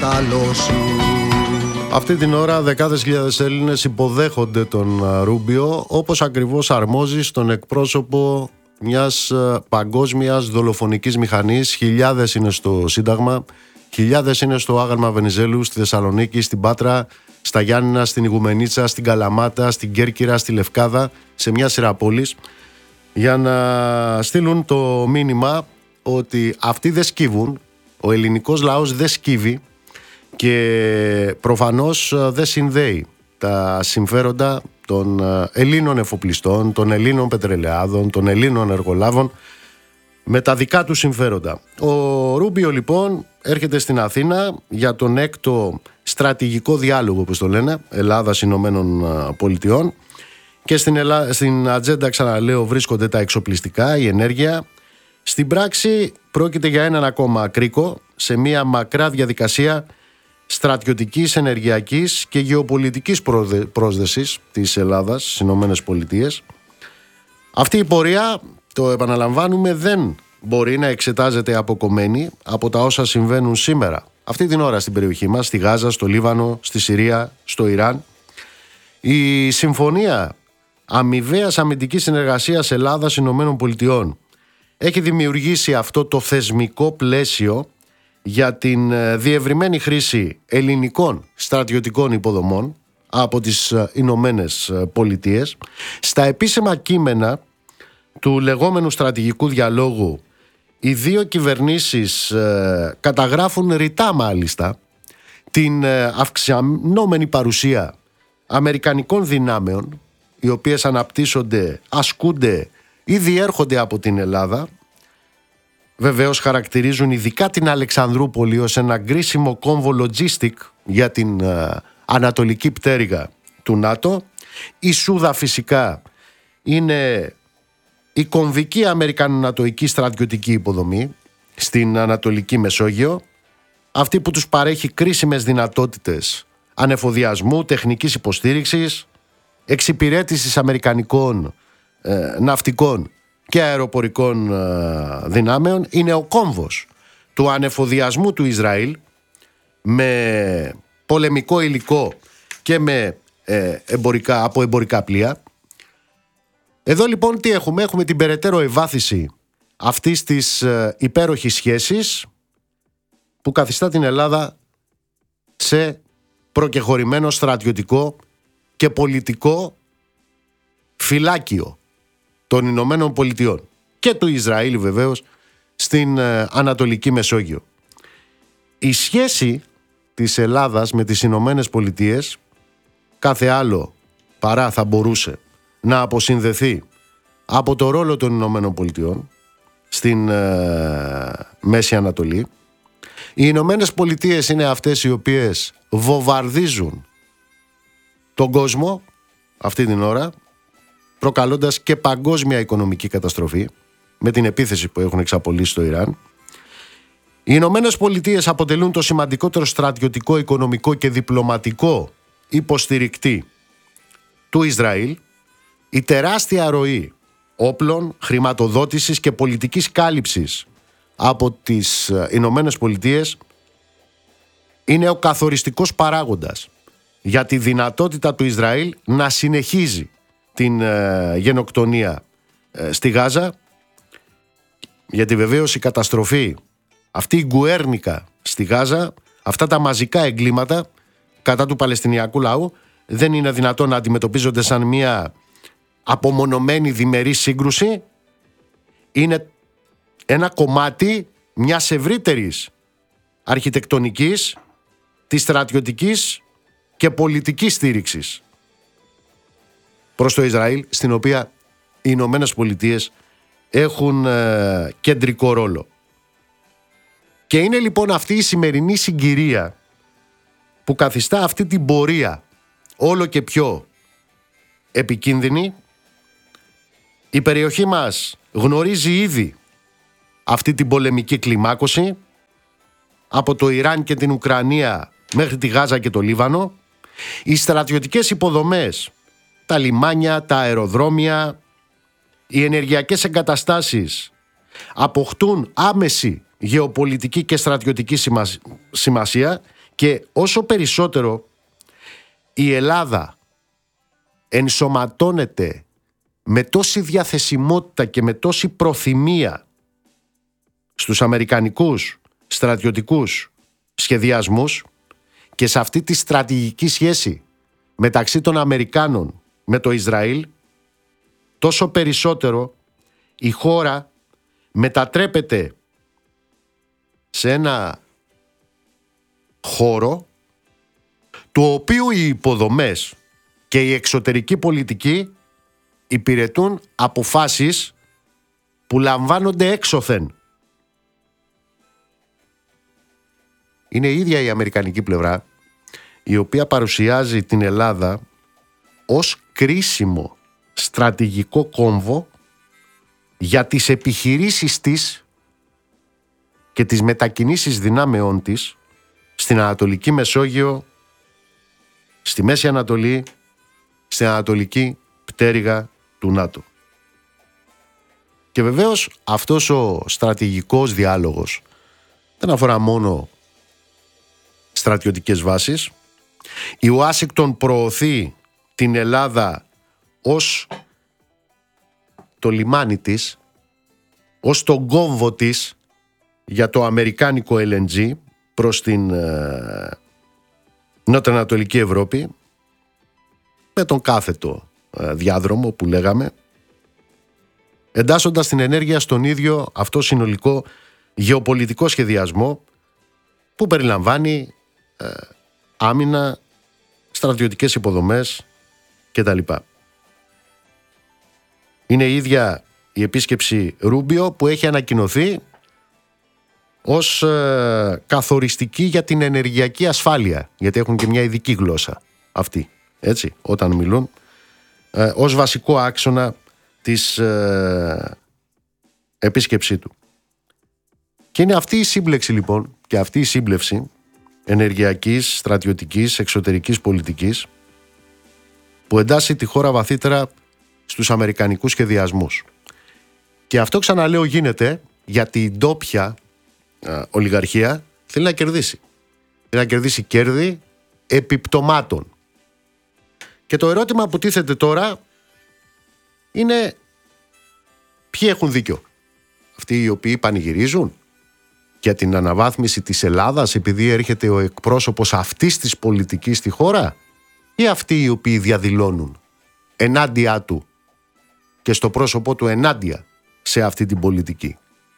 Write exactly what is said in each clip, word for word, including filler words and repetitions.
καλό σου. Αυτή την ώρα δεκάδες χιλιάδες Έλληνες υποδέχονται τον Ρούμπιο, όπως ακριβώς αρμόζει στον εκπρόσωπο μιας παγκόσμιας δολοφονικής μηχανής. Χιλιάδες είναι στο Σύνταγμα, χιλιάδες είναι στο Άγαλμα Βενιζέλου, στη Θεσσαλονίκη, στην Πάτρα, στα Γιάννηνα, στην Ιγουμενίτσα, στην Καλαμάτα, στην Κέρκυρα, στη Λευκάδα, σε μια σειρά πόλεις, για να στείλουν το μήνυμα ότι αυτοί δεν σκύβουν, ο ελληνικός λαός δεν σκύβει και προφανώς δεν συνδέει τα συμφέροντα των Ελλήνων εφοπλιστών, των Ελλήνων πετρελαιάδων, των Ελλήνων εργολάβων με τα δικά του συμφέροντα. Ο Ρούμπιο λοιπόν έρχεται στην Αθήνα για τον έκτο στρατηγικό διάλογο, όπως το λένε, Ελλάδας-Ηνωμένων Πολιτειών, και στην, Ελλά... στην ατζέντα, ξαναλέω, βρίσκονται τα εξοπλιστικά, η ενέργεια. Στην πράξη πρόκειται για έναν ακόμα κρίκο σε μια μακρά διαδικασία στρατιωτικής, ενεργειακής και γεωπολιτικής πρόσδεσης της Ελλάδας στις Ηνωμένες Πολιτείες. Αυτή η πορεία, το επαναλαμβάνουμε, δεν μπορεί να εξετάζεται αποκομμένη από τα όσα συμβαίνουν σήμερα, αυτή την ώρα στην περιοχή μας, στη Γάζα, στο Λίβανο, στη Συρία, στο Ιράν. Η συμφωνία αμοιβαίας αμυντικής συνεργασίας Ελλάδας Ηνωμένων Πολιτειών έχει δημιουργήσει αυτό το θεσμικό πλαίσιο για την διευρυμένη χρήση ελληνικών στρατιωτικών υποδομών από τις Ηνωμένες Πολιτείες. Στα επίσημα κείμενα του λεγόμενου στρατηγικού διαλόγου, οι δύο κυβερνήσεις ε, καταγράφουν ρητά μάλιστα την ε, αυξανόμενη παρουσία αμερικανικών δυνάμεων, οι οποίες αναπτύσσονται, ασκούνται ή διέρχονται από την Ελλάδα. Βεβαίως χαρακτηρίζουν ειδικά την Αλεξανδρούπολη ως ένα κρίσιμο κόμβο logistic για την ε, ανατολική πτέρυγα του ΝΑΤΟ. Η Σούδα φυσικά είναι η κομβική αμερικανο-νατοϊκή στρατιωτική υποδομή στην Ανατολική Μεσόγειο, αυτή που τους παρέχει κρίσιμες δυνατότητες ανεφοδιασμού, τεχνικής υποστήριξης, εξυπηρέτησης αμερικανικών ε, ναυτικών και αεροπορικών ε, δυνάμεων. Είναι ο κόμβος του ανεφοδιασμού του Ισραήλ με πολεμικό υλικό και με ε, εμπορικά, από εμπορικά πλοία. Εδώ λοιπόν τι έχουμε? Έχουμε την περαιτέρω ευάθυνση αυτής της ε, υπέροχης σχέσης που καθιστά την Ελλάδα σε προκεχωρημένο στρατιωτικό και πολιτικό φυλάκιο των Ηνωμένων Πολιτειών και του Ισραήλ βεβαίως στην ε, Ανατολική Μεσόγειο. Η σχέση της Ελλάδας με τις Ηνωμένες Πολιτείες κάθε άλλο παρά θα μπορούσε να αποσυνδεθεί από το ρόλο των Ηνωμένων Πολιτειών στην ε, Μέση Ανατολή. Οι Ηνωμένες Πολιτείες είναι αυτές οι οποίες βομβαρδίζουν τον κόσμο αυτή την ώρα, προκαλώντας και παγκόσμια οικονομική καταστροφή με την επίθεση που έχουν εξαπολύσει στο Ιράν. Οι Ηνωμένες Πολιτείες αποτελούν το σημαντικότερο στρατιωτικό, οικονομικό και διπλωματικό υποστηρικτή του Ισραήλ. Η τεράστια ροή όπλων, χρηματοδότησης και πολιτικής κάλυψης από τις Ηνωμένες Πολιτείες είναι ο καθοριστικός παράγοντας για τη δυνατότητα του Ισραήλ να συνεχίζει την ε, γενοκτονία ε, στη Γάζα, γιατί βεβαίως η καταστροφή, αυτή η γκουέρνικα στη Γάζα, αυτά τα μαζικά εγκλήματα κατά του Παλαιστινιακού λαού δεν είναι δυνατόν να αντιμετωπίζονται σαν μια απομονωμένη διμερή σύγκρουση. Είναι ένα κομμάτι μιας ευρύτερης αρχιτεκτονικής, της στρατιωτικής και πολιτικής στήριξης προς το Ισραήλ, στην οποία οι Ηνωμένες Πολιτείες έχουν ε, κεντρικό ρόλο. Και είναι λοιπόν αυτή η σημερινή συγκυρία που καθιστά αυτή την πορεία όλο και πιο επικίνδυνη. Η περιοχή μας γνωρίζει ήδη αυτή την πολεμική κλιμάκωση από το Ιράν και την Ουκρανία μέχρι τη Γάζα και το Λίβανο. Οι στρατιωτικές υποδομές, τα λιμάνια, τα αεροδρόμια, οι ενεργειακές εγκαταστάσεις αποκτούν άμεση γεωπολιτική και στρατιωτική σημασία Και όσο περισσότερο η Ελλάδα ενσωματώνεται με τόση διαθεσιμότητα και με τόση προθυμία στους αμερικανικούς στρατιωτικούς σχεδιασμούς και σε αυτή τη στρατηγική σχέση μεταξύ των Αμερικάνων με το Ισραήλ, τόσο περισσότερο η χώρα μετατρέπεται σε ένα χώρο του οποίου οι υποδομές και η εξωτερική πολιτική υπηρετούν αποφάσεις που λαμβάνονται έξωθεν. Είναι η ίδια η αμερικανική πλευρά η οποία παρουσιάζει την Ελλάδα ως κρίσιμο στρατηγικό κόμβο για τις επιχειρήσεις της και τις μετακινήσεις δυνάμεών της στην Ανατολική Μεσόγειο, στη Μέση Ανατολή, στην Ανατολική πτέρυγα του ΝΑΤΟ. Και βεβαίως αυτός ο στρατηγικός διάλογος δεν αφορά μόνο στρατιωτικές βάσεις. Η Ουάσιγκτον προωθεί την Ελλάδα ως το λιμάνι της, ως τον κόμβο της για το αμερικάνικο ελ εν τζι προς την ε, νοτιοανατολική Ευρώπη, με τον κάθετο ε, διάδρομο που λέγαμε, εντάσσοντας την ενέργεια στον ίδιο αυτό συνολικό γεωπολιτικό σχεδιασμό που περιλαμβάνει ε, άμυνα, στρατιωτικές υποδομές κτλ. Είναι η ίδια η επίσκεψη Ρούμπιο που έχει ανακοινωθεί ως ε, καθοριστική για την ενεργειακή ασφάλεια, γιατί έχουν και μια ειδική γλώσσα αυτοί, έτσι, όταν μιλούν, ε, ως βασικό άξονα της ε, επίσκεψή του. Και είναι αυτή η σύμπλεξη λοιπόν και αυτή η σύμπλευση ενεργειακής, στρατιωτικής, εξωτερικής πολιτικής που εντάσσει τη χώρα βαθύτερα στους αμερικανικούς σχεδιασμούς. Και αυτό, ξαναλέω, γίνεται γιατί η ντόπια α, ολιγαρχία θέλει να κερδίσει. Θέλει να κερδίσει κέρδη επιπτωμάτων. Και το ερώτημα που τίθεται τώρα είναι ποιοι έχουν δίκιο. Αυτοί οι οποίοι πανηγυρίζουν για την αναβάθμιση της Ελλάδας επειδή έρχεται ο εκπρόσωπος αυτής της πολιτικής στη χώρα, ή αυτοί οι οποίοι διαδηλώνουν ενάντια του και στο πρόσωπό του ενάντια σε αυτή την πολιτική.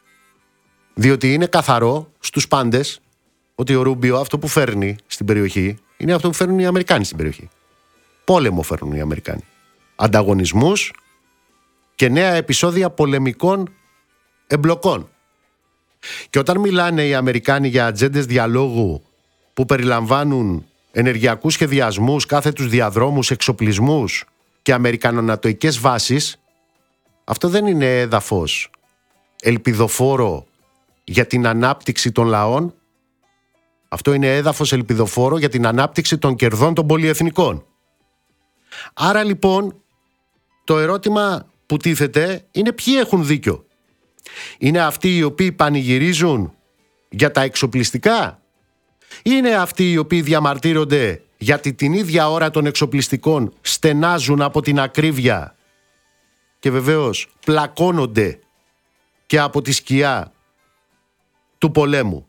Διότι είναι καθαρό στους πάντες ότι ο Ρούμπιο αυτό που φέρνει στην περιοχή είναι αυτό που φέρνουν οι Αμερικάνοι στην περιοχή. Πόλεμο φέρνουν οι Αμερικάνοι. Ανταγωνισμούς και νέα επεισόδια πολεμικών εμπλοκών. Και όταν μιλάνε οι Αμερικάνοι για ατζέντες διαλόγου που περιλαμβάνουν ενεργειακούς σχεδιασμούς, κάθετους διαδρόμους, εξοπλισμούς και αμερικανονατοικές βάσεις, αυτό δεν είναι έδαφος ελπιδοφόρο για την ανάπτυξη των λαών. Αυτό είναι έδαφος ελπιδοφόρο για την ανάπτυξη των κερδών των πολυεθνικών. Άρα λοιπόν το ερώτημα που τίθεται είναι ποιοι έχουν δίκιο. Είναι αυτοί οι οποίοι πανηγυρίζουν για τα εξοπλιστικά, είναι αυτοί οι οποίοι διαμαρτύρονται γιατί την ίδια ώρα των εξοπλιστικών στενάζουν από την ακρίβεια και βεβαίως πλακώνονται και από τη σκιά του πολέμου.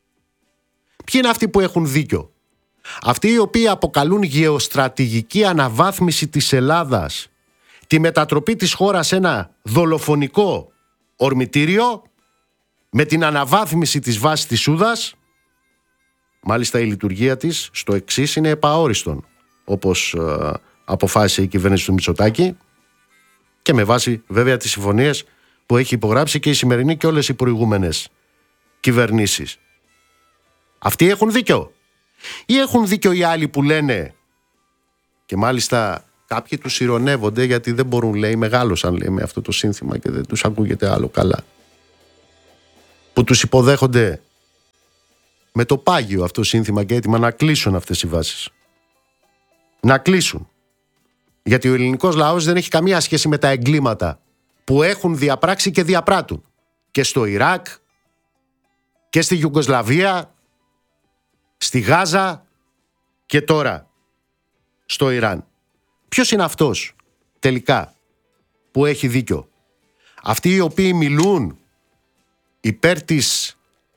Ποιοι είναι αυτοί που έχουν δίκιο? Αυτοί οι οποίοι αποκαλούν γεωστρατηγική αναβάθμιση της Ελλάδας τη μετατροπή της χώρας σε ένα δολοφονικό ορμητήριο με την αναβάθμιση της βάσης της Σούδας. Μάλιστα η λειτουργία της στο εξής είναι επαόριστον, όπως ε, αποφάσισε η κυβέρνηση του Μητσοτάκη και με βάση βέβαια τις συμφωνίες που έχει υπογράψει και η σημερινή και όλες οι προηγούμενες κυβερνήσεις. Αυτοί έχουν δίκιο? Ή έχουν δίκιο οι άλλοι που λένε, και μάλιστα κάποιοι τους ειρωνεύονται γιατί δεν μπορούν, λέει, μεγάλωσαν, λέει, με αυτό το σύνθημα και δεν τους ακούγεται άλλο καλά, που τους υποδέχονται με το πάγιο αυτό σύνθημα και έτοιμα να κλείσουν αυτές οι βάσεις. Να κλείσουν. Γιατί ο ελληνικός λαός δεν έχει καμία σχέση με τα εγκλήματα που έχουν διαπράξει και διαπράττουν και στο Ιράκ και στη Ιουγκοσλαβία στη Γάζα και τώρα στο Ιράν. Ποιος είναι αυτός τελικά που έχει δίκιο? Αυτοί οι οποίοι μιλούν υπέρ της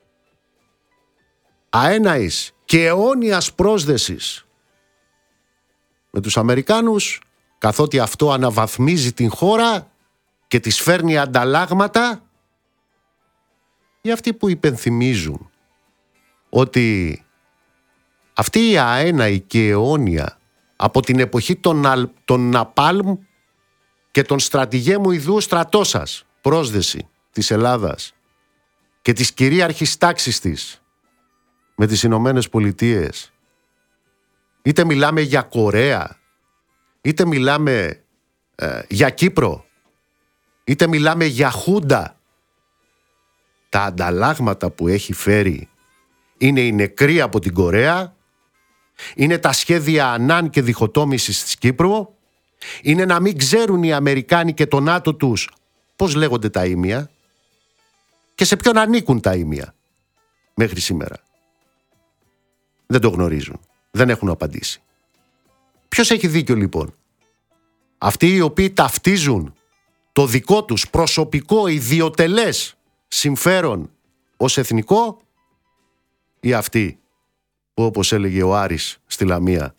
αέναης και αιώνιας πρόσδεσης με τους Αμερικάνους, καθότι αυτό αναβαθμίζει την χώρα και τις φέρνει ανταλλάγματα, ή αυτοί που υπενθυμίζουν ότι αυτή η αέναη και αιώνια από την εποχή των, των Ναπάλμ και των στρατηγέμου ιδού στρατό σας πρόσδεση της Ελλάδας και της κυρίαρχης τάξης της με τις Ηνωμένες Πολιτείες, είτε μιλάμε για Κορέα, είτε μιλάμε ε, για Κύπρο, είτε μιλάμε για Χούντα, τα ανταλλάγματα που έχει φέρει είναι οι νεκροί από την Κορέα, είναι τα σχέδια Ανάν και διχοτόμησης της Κύπρου, είναι να μην ξέρουν οι Αμερικάνοι και το ΝΑΤΟ τους πώς λέγονται τα ήμια και σε ποιον ανήκουν τα ήμια μέχρι σήμερα. Δεν το γνωρίζουν, δεν έχουν απαντήσει. Ποιος έχει δίκιο λοιπόν? Αυτοί οι οποίοι ταυτίζουν το δικό τους προσωπικό ιδιοτελές συμφέρον ως εθνικό, ή αυτοί που, όπως έλεγε ο Άρης στη Λαμία,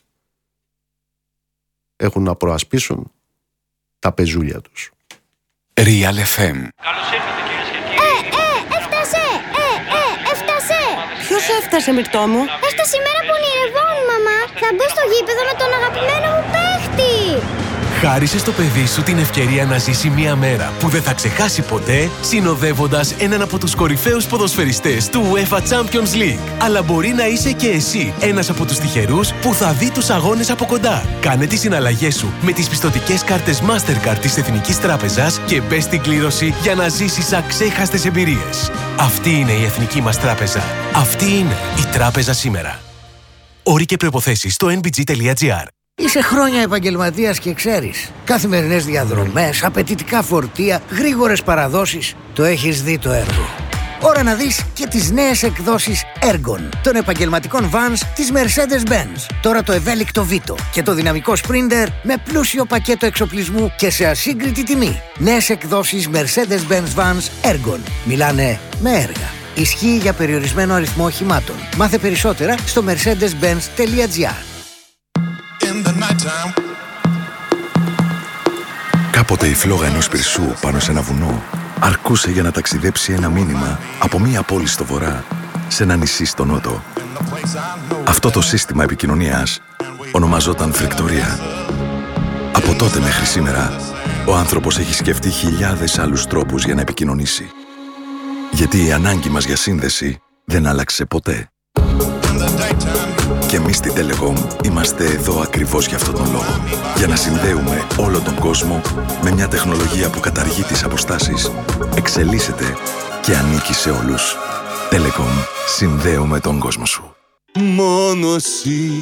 έχουν να προασπίσουν τα πεζούλια τους. Real εφ εμ. Καλώς ήρθατε κυρίες και κύριοι. Ε, ε, έφτασε! Ε, ε, έφτασε! Ποιος έφτασε, Μυρτώ μου? Έφτασε η μέρα που ονειρευόμουν, μαμά! Θα μπω στο γήπεδο με τον αγαπημένο μου παίχτη! Χάρισε στο παιδί σου την ευκαιρία να ζήσει μια μέρα που δεν θα ξεχάσει ποτέ, συνοδεύοντας έναν από τους κορυφαίους ποδοσφαιριστές του UEFA Champions League. Αλλά μπορεί να είσαι και εσύ ένας από τους τυχερούς που θα δει τους αγώνες από κοντά. Κάνε τις συναλλαγές σου με τις πιστωτικές κάρτες Mastercard της Εθνικής Τράπεζας και μπες στην κλήρωση για να ζήσεις αξέχαστες εμπειρίες. Αυτή είναι η Εθνική μας Τράπεζα. Αυτή είναι η Τράπεζα σήμερα. Όροι και προϋποθέσεις στο εν μπι τζι τελεία τζι άρ. Είσαι χρόνια επαγγελματίας και ξέρεις. Καθημερινές διαδρομές, απαιτητικά φορτία, γρήγορες παραδόσεις. Το έχεις δει το έργο. Ώρα να δεις και τις νέες εκδόσεις Ergon των επαγγελματικών vans της Mercedes-Benz. Τώρα το ευέλικτο Vito και το δυναμικό Sprinter με πλούσιο πακέτο εξοπλισμού και σε ασύγκριτη τιμή. Νέες εκδόσεις Mercedes-Benz vans Ergon. Μιλάνε με έργα. Ισχύει για περιορισμένο αριθμό οχημάτων. Μάθε περισσότερα στο mercedes benz τελεία τζι άρ. Κάποτε η φλόγα ενός πυρσού πάνω σε ένα βουνό αρκούσε για να ταξιδέψει ένα μήνυμα από μία πόλη στο βορρά σε ένα νησί στο νότο. Αυτό το σύστημα επικοινωνίας ονομαζόταν φρικτορία. Από τότε μέχρι σήμερα, ο άνθρωπος έχει σκεφτεί χιλιάδες άλλους τρόπους για να επικοινωνήσει. Γιατί η ανάγκη μας για σύνδεση δεν άλλαξε ποτέ. Και εμείς στην Telecom είμαστε εδώ ακριβώς για αυτόν τον λόγο. Για να συνδέουμε όλο τον κόσμο με μια τεχνολογία που καταργεί τις αποστάσεις, εξελίσσεται και ανήκει σε όλους. Telecom. Συνδέουμε τον κόσμο σου. Μόνο εσύ